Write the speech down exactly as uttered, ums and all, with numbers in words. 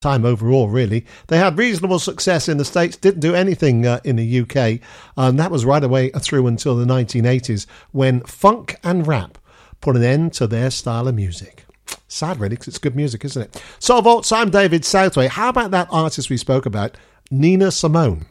time overall, really. They had reasonable success in the States, didn't do anything uh, in the U K, and that was right away through until the nineteen eighties when funk and rap put an end to their style of music. Sad, really, because it's good music, isn't it? So, Vaults, I'm David Southway. How about that artist we spoke about, Nina Simone?